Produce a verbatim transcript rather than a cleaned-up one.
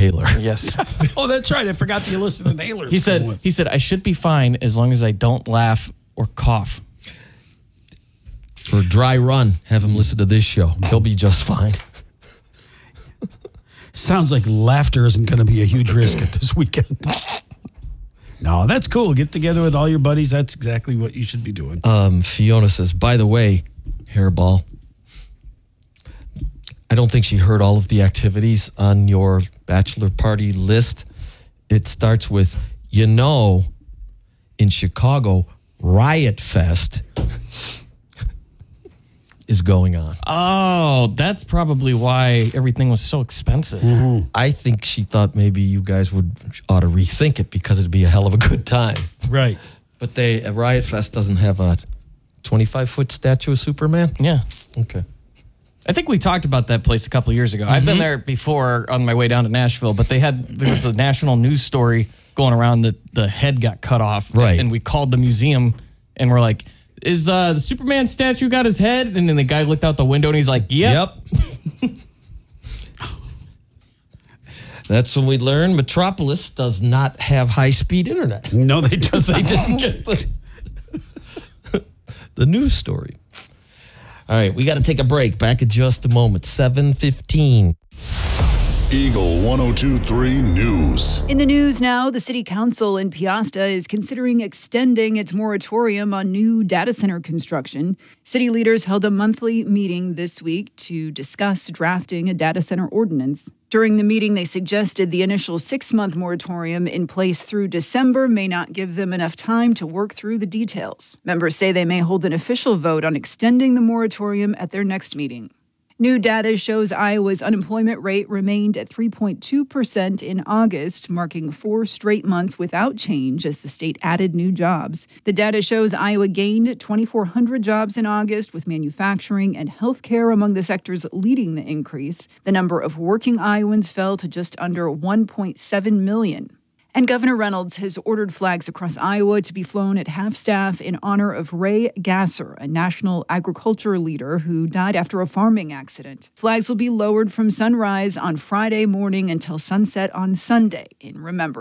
inhaler. Yes. Oh, that's right. I forgot that you listened to Naylor. He said, he said, I should be fine as long as I don't laugh or cough. For a dry run, have him listen to this show. He'll be just fine. Sounds like laughter isn't going to be a huge risk at this weekend. No, that's cool. Get together with all your buddies. That's exactly what you should be doing. Um, Fiona says, by the way, Hairball, I don't think she heard all of the activities on your bachelor party list. It starts with, you know, in Chicago, Riot Fest is going on. Oh, that's probably why everything was so expensive. Mm-hmm. I think she thought maybe you guys would ought to rethink it because it'd be a hell of a good time. Right. But they uh, Riot Fest doesn't have a twenty-five foot statue of Superman? Yeah. Okay. I think we talked about that place a couple of years ago. Mm-hmm. I've been there before on my way down to Nashville, but they had, there was a national news story going around that the head got cut off. Right. And we called the museum and we're like, is uh, the Superman statue got his head? And then the guy looked out the window and he's like, yep. Yep. That's when we learned Metropolis does not have high-speed internet. No, they just They didn't get the, the news story. All right, we got to take a break. Back in just a moment. seven fifteen. Eagle one oh two point three News. In the news now, the city council in Piasta is considering extending its moratorium on new data center construction. City leaders held a monthly meeting this week to discuss drafting a data center ordinance. During the meeting, they suggested the initial six-month moratorium in place through December may not give them enough time to work through the details. Members say they may hold an official vote on extending the moratorium at their next meeting. New data shows Iowa's unemployment rate remained at three point two percent in August, marking four straight months without change as the state added new jobs. The data shows Iowa gained two thousand four hundred jobs in August, with manufacturing and healthcare among the sectors leading the increase. The number of working Iowans fell to just under one point seven million. And Governor Reynolds has ordered flags across Iowa to be flown at half-staff in honor of Ray Gasser, a national agriculture leader who died after a farming accident. Flags will be lowered from sunrise on Friday morning until sunset on Sunday in remembrance.